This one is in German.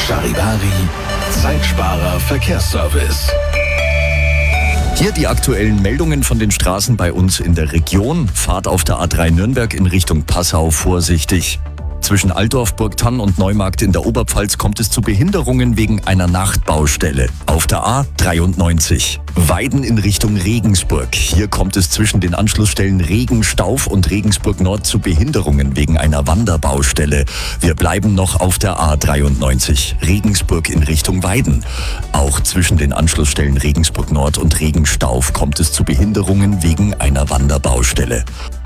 Charivari, Zeitsparer Verkehrsservice. Hier die aktuellen Meldungen von den Straßen bei uns in der Region. Fahrt auf der A3 Nürnberg in Richtung Passau vorsichtig. Zwischen Altdorf, Burgthann und Neumarkt in der Oberpfalz kommt es zu Behinderungen wegen einer Nachtbaustelle. Auf der A93 Weiden in Richtung Regensburg. Hier kommt es zwischen den Anschlussstellen Regenstauf und Regensburg Nord zu Behinderungen wegen einer Wanderbaustelle. Wir bleiben noch auf der A93 Regensburg in Richtung Weiden. Auch zwischen den Anschlussstellen Regensburg Nord und Regenstauf kommt es zu Behinderungen wegen einer Wanderbaustelle.